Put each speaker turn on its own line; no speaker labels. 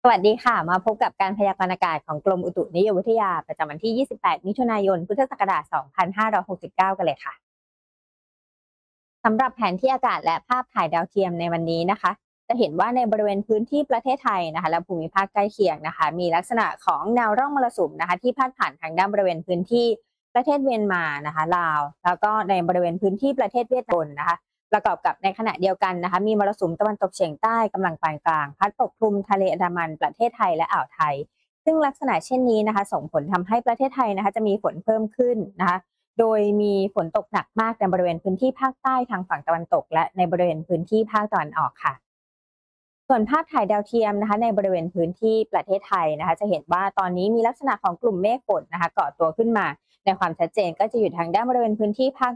สวัสดีค่ะมาพบกับการพยากรณ์อากาศของกรมอุตุนิยมวิทยาประจำวันที่ 28 มิถุนายน พุทธศักราช 2569 กันเลยค่ะสำหรับแผนที่อากาศและภาพถ่ายดาวเทียมในวันนี้นะคะจะเห็นว่าในบริเวณพื้นที่ประเทศไทยนะคะและภูมิภาคใกล้เคียงนะคะมีลักษณะของแนวร่องมรสุมนะคะที่พาดผ่านทางด้านบริเวณพื้นที่ประเทศเมียนมานะคะลาวแล้วก็ในบริเวณพื้นที่ประเทศเวียดนามนะคะประกอบกับในขณะเดียวกันนะคะมีมรสุมตะวันตกเฉียงใต้กำลังปานกลางพัดปกคลุมทะเลอันดามันประเทศไทยและอ่าวไทยซึ่งลักษณะเช่นนี้นะคะส่งผลทำให้ประเทศไทยนะคะจะมีฝนเพิ่มขึ้นนะคะโดยมีฝนตกหนักมากในบริเวณพื้นที่ภาคใต้ทางฝั่งตะวันตกและในบริเวณพื้นที่ภาคตะวันออกค่ะ ส่วนภาพถ่ายดาวเทียมนะคะในบริเวณพื้นที่ประเทศไทยนะคะจะเห็นว่าตอนนี้มีลักษณะของกลุ่มเมฆฝนนะคะเกาะตัวขึ้นมาในความชัดเจนก็จะอยู่ทางด้านบริเวณพื้นที่ภาค